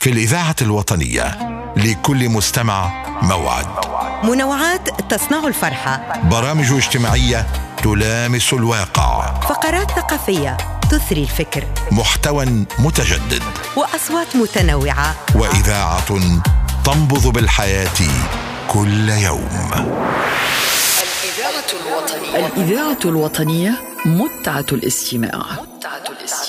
في الإذاعة الوطنية لكل مستمع موعد. منوعات تصنع الفرحة، برامج اجتماعية تلامس الواقع، فقرات ثقافية تثري الفكر، محتوى متجدد، وأصوات متنوعة، وإذاعة تنبض بالحياة كل يوم. الإذاعة الوطنية متعة الاستماع.